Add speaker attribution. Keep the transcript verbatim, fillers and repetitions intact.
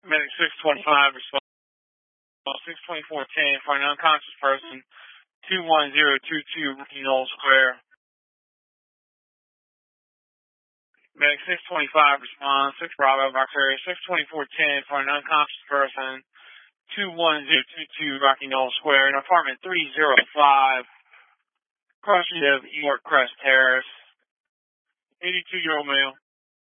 Speaker 1: Medic six twenty-five, response six twenty-four ten for an unconscious person, two one zero two two, Rookie Knoll Square. Medic six twenty-five, response six Bravo, Victoria six twenty-four ten for an unconscious person, two one zero two two, Rocky Knoll Square, in apartment three oh five, crossing of York Crest Terrace, eighty-two-year-old male.